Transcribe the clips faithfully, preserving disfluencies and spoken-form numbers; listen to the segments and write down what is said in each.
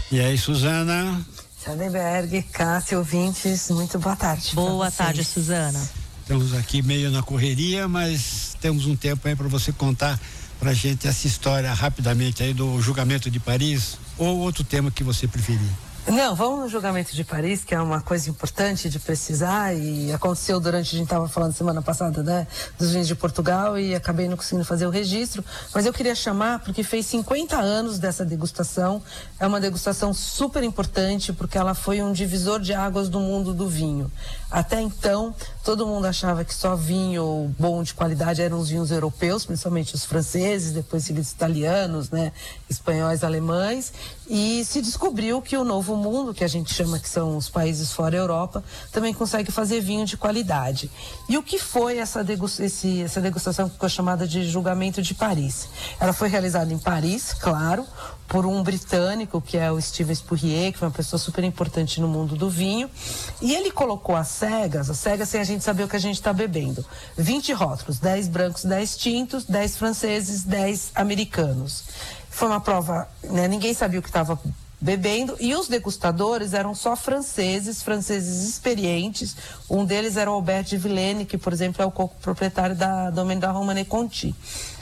E aí, Suzana? Sardenberg, Cássia, ouvintes, muito boa tarde. Boa tarde, Suzana. Estamos aqui meio na correria, mas temos um tempo aí para você contar pra gente essa história rapidamente aí do julgamento de Paris ou outro tema que você preferir. Não, vamos no julgamento de Paris, que é uma coisa importante de precisar, e aconteceu durante, a gente estava falando semana passada, né, dos vinhos de Portugal, e acabei não conseguindo fazer o registro, mas eu queria chamar porque fez cinquenta anos dessa degustação. É uma degustação super importante porque ela foi um divisor de águas do mundo do vinho. Até então, todo mundo achava que só vinho bom de qualidade eram os vinhos europeus, principalmente os franceses, depois seguidos italianos, né, espanhóis, alemães, e se descobriu que o novo mundo, que a gente chama que são os países fora da Europa, também consegue fazer vinho de qualidade. E o que foi essa, degusta, esse, essa degustação que ficou chamada de julgamento de Paris? Ela foi realizada em Paris, claro, por um britânico, que é o Steven Spurrier, que foi uma pessoa super importante no mundo do vinho, e ele colocou às cegas, às cegas sem a gente saber o que a gente está bebendo, vinte rótulos, dez brancos, dez tintos, dez franceses, dez americanos. Foi uma prova, né, ninguém sabia o que estava bebendo, e os degustadores eram só franceses, franceses experientes. Um deles era o Albert de Villene, que, por exemplo, é o proprietário da Domaine da Romanée Conti.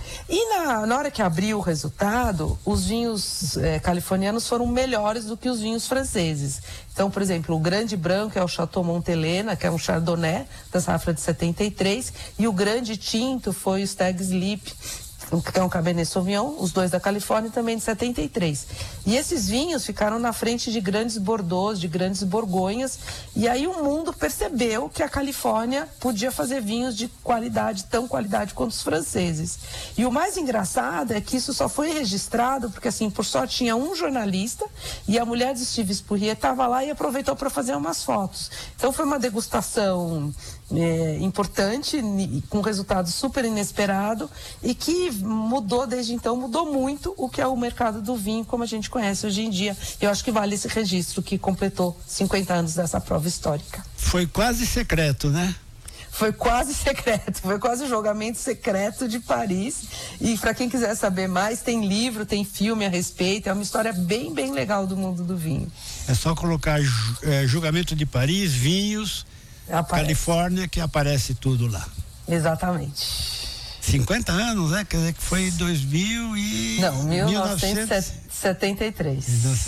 E na, na hora que abriu o resultado, os vinhos eh, californianos foram melhores do que os vinhos franceses. Então, por exemplo, o grande branco é o Chateau Montelena, que é um Chardonnay da safra de setenta e três, e o grande tinto foi o Stag Sleep, que é um Cabernet Sauvignon, os dois da Califórnia, também de setenta e três. E esses vinhos ficaram na frente de grandes Bordeaux, de grandes Borgonhas, e aí o mundo percebeu que a Califórnia podia fazer vinhos de qualidade, tão qualidade quanto os franceses. E o mais engraçado é que isso só foi registrado porque, assim, por sorte tinha um jornalista, e a mulher de Steve Spurrier estava lá e aproveitou para fazer umas fotos. Então foi uma degustação É, importante, com resultado super inesperado, e que mudou desde então, mudou muito o que é o mercado do vinho como a gente conhece hoje em dia. Eu acho que vale esse registro que completou cinquenta anos dessa prova histórica. Foi quase secreto, né? Foi quase secreto, foi quase o julgamento secreto de Paris. E para quem quiser saber mais, tem livro, tem filme a respeito. É uma história bem, bem legal do mundo do vinho. É só colocar é, julgamento de Paris, vinhos, aparece. Califórnia, que aparece tudo lá. Exatamente. cinquenta anos, né? Quer dizer que foi em dois mil e... Não, mil novecentos e setenta e três.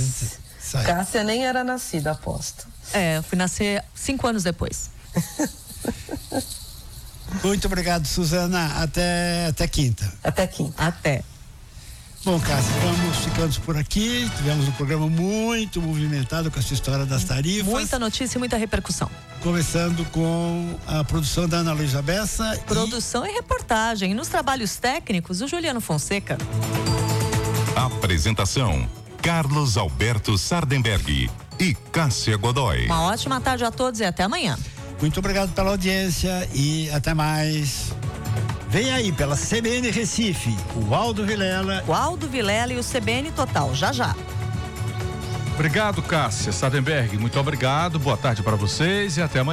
Cássia nem era nascida, aposto. É, eu fui nascer cinco anos depois. Muito obrigado, Suzana. Até, até quinta. Até quinta. Até. Bom, Cássia, vamos ficando por aqui. Tivemos um programa muito movimentado com essa história das tarifas. Muita notícia e muita repercussão. Começando com a produção da Ana Luísa Bessa. Produção e... e reportagem. E nos trabalhos técnicos, o Juliano Fonseca. Apresentação: Carlos Alberto Sardenberg e Cássia Godoy. Uma ótima tarde a todos e até amanhã. Muito obrigado pela audiência e até mais. Vem aí pela C B N Recife, o Aldo Vilela. O Aldo Vilela e o C B N Total, já já. Obrigado, Cássia Sardenberg, muito obrigado, boa tarde para vocês e até amanhã.